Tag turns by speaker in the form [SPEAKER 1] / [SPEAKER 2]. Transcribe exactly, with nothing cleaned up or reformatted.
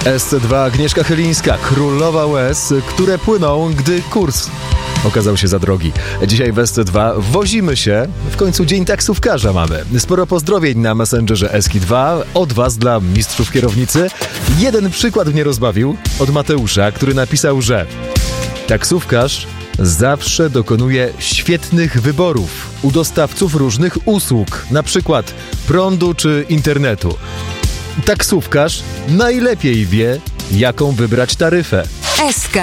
[SPEAKER 1] S C dwa Agnieszka Chylińska, królowa łez, które płyną, gdy kurs okazał się za drogi. Dzisiaj w S C dwa wozimy się, w końcu dzień taksówkarza mamy. Sporo pozdrowień na Messengerze S K dwa, od was dla mistrzów kierownicy. Jeden przykład mnie rozbawił, od Mateusza, który napisał, że taksówkarz zawsze dokonuje świetnych wyborów u dostawców różnych usług, na przykład prądu czy internetu. Taksówkarz najlepiej wie, jaką wybrać taryfę.
[SPEAKER 2] S K